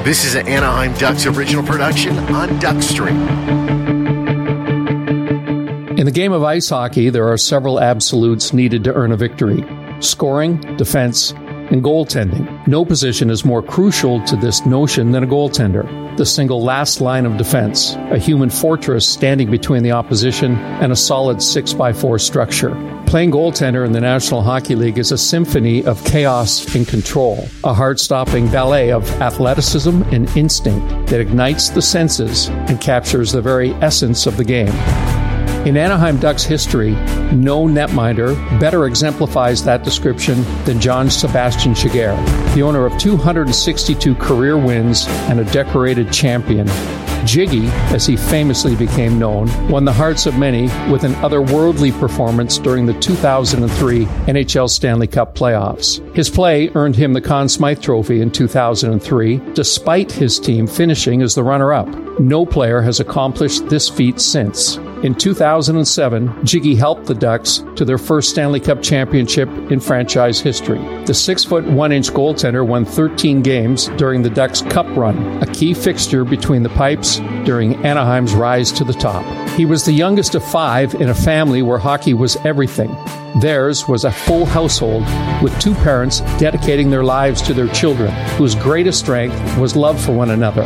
This is an Anaheim Ducks original production on Duckstream. In the game of ice hockey, there are several absolutes needed to earn a victory: scoring, defense, and goaltending. No position is more crucial to this notion than a goaltender. The single last line of defense, a human fortress standing between the opposition and a solid 6x4 structure. Playing goaltender in the National Hockey League is a symphony of chaos and control, a heart-stopping ballet of athleticism and instinct that ignites the senses and captures the very essence of the game. In Anaheim Ducks history, no netminder better exemplifies that description than John Sebastian Giguère, the owner of 262 career wins and a decorated champion. Jiggy, as he famously became known, won the hearts of many with an otherworldly performance during the 2003 NHL Stanley Cup playoffs. His play earned him the Conn Smythe Trophy in 2003, despite his team finishing as the runner-up. No player has accomplished this feat since. In 2007, Jiggy helped the Ducks to their first Stanley Cup championship in franchise history. The 6'1" goaltender won 13 games during the Ducks' Cup run, a key fixture between the pipes during Anaheim's rise to the top. He was the youngest of 5 in a family where hockey was everything. Theirs was a full household with 2 parents dedicating their lives to their children, whose greatest strength was love for one another.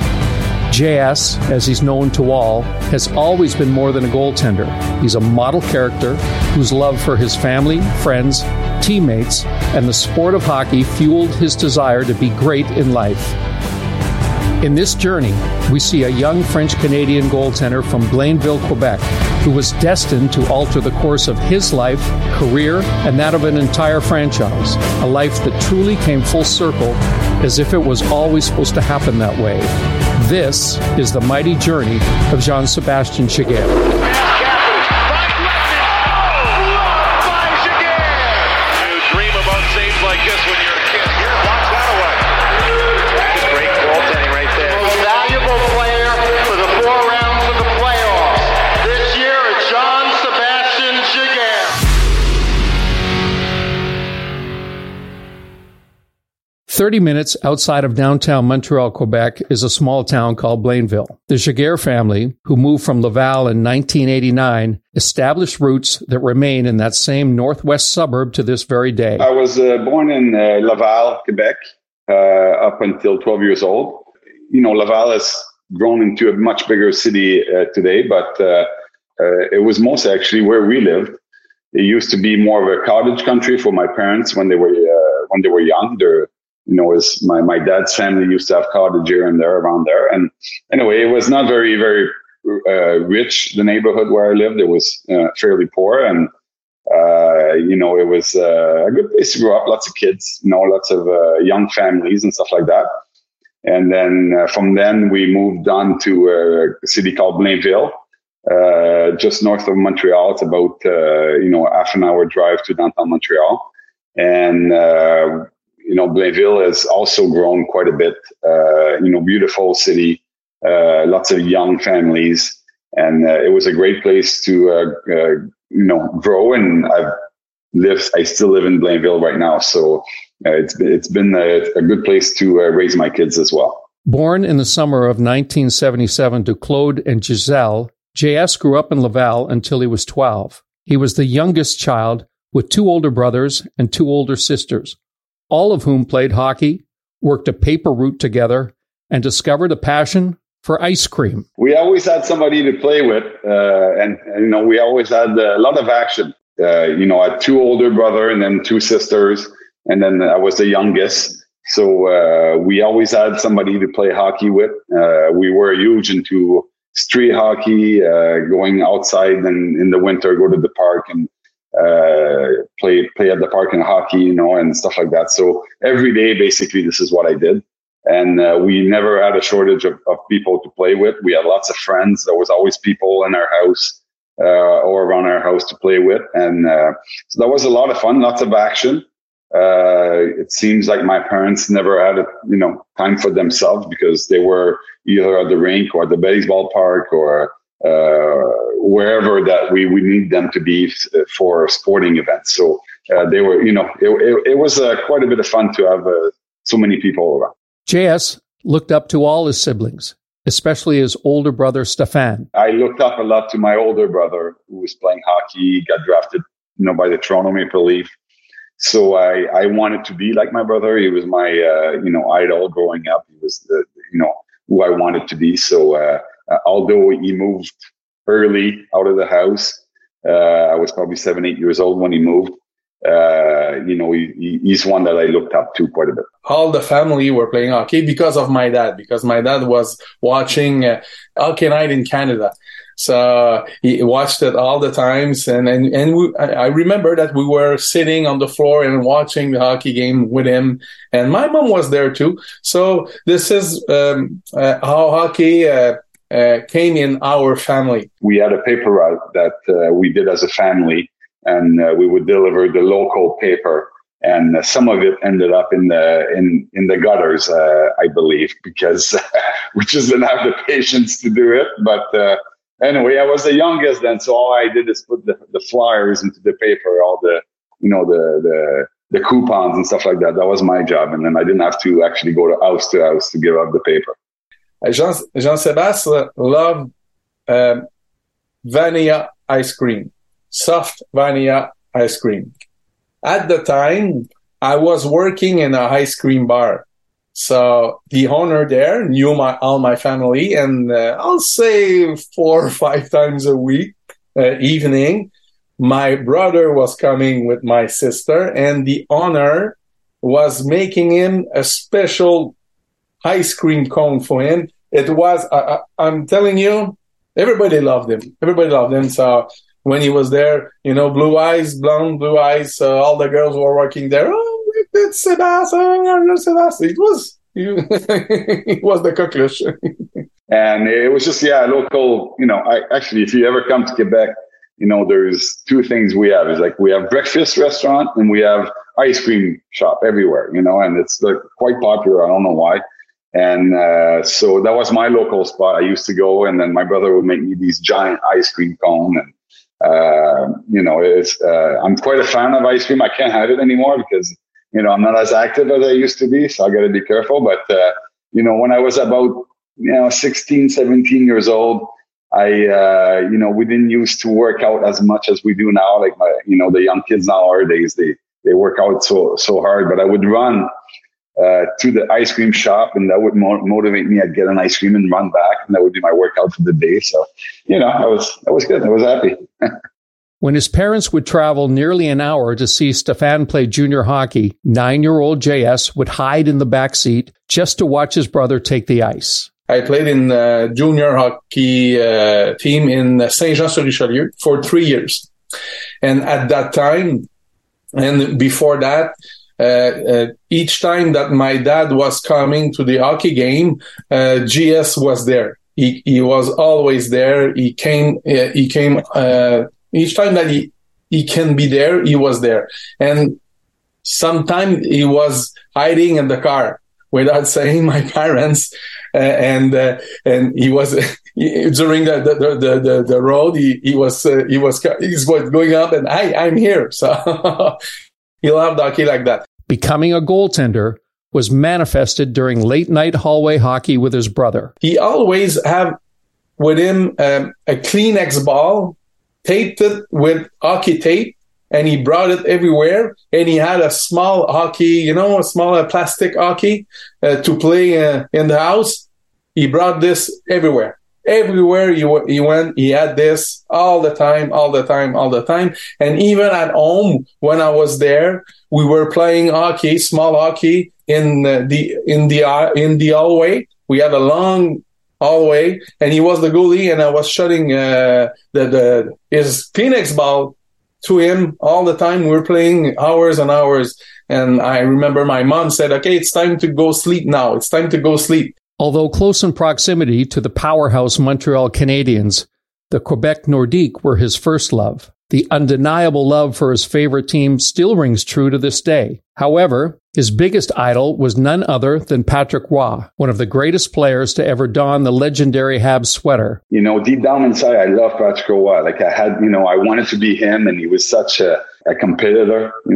JS, as he's known to all, has always been more than a goaltender. He's a model character whose love for his family, friends, teammates, and the sport of hockey fueled his desire to be great in life. In this journey, we see a young French-Canadian goaltender from Blainville, Quebec, who was destined to alter the course of his life, career, and that of an entire franchise. A life that truly came full circle, as if it was always supposed to happen that way. This is the mighty journey of Jean-Sébastien Giguère. You dream about saves like this when you're a kid. Here, watch that away. That's great goaltending right there. Most valuable player for the 4 rounds of the playoffs. This year, it's Jean-Sébastien Giguère. 30 minutes outside of downtown Montreal, Quebec, is a small town called Blainville. The Giguère family, who moved from Laval in 1989, established roots that remain in that same northwest suburb to this very day. I was born in Laval, Quebec, up until 12 years old. You know, Laval has grown into a much bigger city today, but it was most actually where we lived. It used to be more of a cottage country for my parents when they were young. You know, my dad's family used to have cottage here and there around there. And anyway, it was not very, very rich, the neighborhood where I lived. It was fairly poor. And, you know, it was a good place to grow up. Lots of kids, you know, lots of young families and stuff like that. And then from then we moved on to a city called Blainville, just north of Montreal. It's about, you know, half an hour drive to downtown Montreal. And, you know, Blainville has also grown quite a bit. You know, beautiful city, lots of young families, and it was a great place to, you know, grow. And I still live in Blainville right now, so it's been a good place to raise my kids as well. Born in the summer of 1977 to Claude and Giselle, JS grew up in Laval until he was 12. He was the youngest child with 2 older brothers and 2 older sisters, all of whom played hockey, worked a paper route together, and discovered a passion for ice cream. We always had somebody to play with, and you know, we always had a lot of action. You know, I had 2 older brothers and then 2 sisters, and then I was the youngest. So we always had somebody to play hockey with. We were huge into street hockey, going outside and in the winter, go to the park and play at the park in hockey, you know, and stuff like that. So every day, basically, this is what I did. And we never had a shortage of people to play with. We had lots of friends. There was always people in our house or around our house to play with. And so that was a lot of fun, lots of action. It seems like my parents never had, you know, time for themselves because they were either at the rink or the baseball park or wherever that we need them to be for sporting events. So they were, you know, it was quite a bit of fun to have so many people around. JS looked up to all his siblings, especially his older brother, Stéphane. I looked up a lot to my older brother who was playing hockey, got drafted, by the Toronto Maple Leaf. So I wanted to be like my brother. He was my, idol growing up. He was who I wanted to be. So although he moved early out of the house, I was probably 7-8 years old when he moved. He's one that I looked up to quite a bit. All the family were playing hockey because of my dad, because my dad was watching Hockey Night in Canada. So he watched it all the times. I remember that we were sitting on the floor and watching the hockey game with him. And my mom was there too. So this is how hockey came in our family. We had a paper route that we did as a family. And we would deliver the local paper, and some of it ended up in the gutters, I believe, because we just didn't have the patience to do it. But anyway, I was the youngest then, so all I did is put the flyers into the paper, all the the coupons and stuff like that. That was my job, and then I didn't have to actually go to house to give out the paper. Jean-Sébastien loved vanilla ice cream. Soft vanilla ice cream. At the time, I was working in a ice cream bar. So the owner there knew all my family, and I'll say 4 or 5 times a week, evening, my brother was coming with my sister, and the owner was making him a special ice cream cone for him. It was, I'm telling you, everybody loved him. Everybody loved him. So when he was there, blue eyes, blonde, blue eyes, all the girls were working there. Oh, it's Sébastien. It was the coqueluche. And it was just, local, if you ever come to Quebec, there's 2 things we have. Is like we have breakfast restaurant and we have ice cream shop everywhere, and it's quite popular. I don't know why. And so that was my local spot. I used to go, and then my brother would make me these giant ice cream cone, and I'm quite a fan of ice cream. I can't have it anymore because, I'm not as active as I used to be. So I got to be careful. But, when I was about, 16, 17 years old, we didn't used to work out as much as we do now. Like the young kids nowadays, they work out so hard, but I would run to the ice cream shop, and that would motivate me. I'd get an ice cream and run back, and that would be my workout for the day. So, I was good. I was happy. When his parents would travel nearly an hour to see Stéphane play junior hockey, 9-year-old JS would hide in the back seat just to watch his brother take the ice. I played in the junior hockey team in Saint-Jean-sur-Richelieu for 3 years. And at that time, and before that, each time that my dad was coming to the hockey game, GS was there. He was always there. He came, each time that he can be there, he was there. And sometimes he was hiding in the car without saying my parents. And he was, during the road, he was going up, and I'm here. So he loved hockey like that. Becoming a goaltender was manifested during late-night hallway hockey with his brother. He always had with him a Kleenex ball, taped it with hockey tape, and he brought it everywhere. And he had a small hockey, a small plastic hockey to play in the house. He brought this everywhere. Everywhere he went, he had this all the time. And even at home, when I was there, we were playing hockey, small hockey in the hallway. We had a long hallway, and he was the goalie, and I was shooting his Kleenex ball to him all the time. We were playing hours and hours, and I remember my mom said, "Okay, it's time to go sleep now. It's time to go sleep." Although close in proximity to the powerhouse Montreal Canadiens, the Quebec Nordiques were his first love. The undeniable love for his favorite team still rings true to this day. However, his biggest idol was none other than Patrick Roy, one of the greatest players to ever don the legendary Habs sweater. Deep down inside, I love Patrick Roy. I wanted to be him, and he was such a competitor.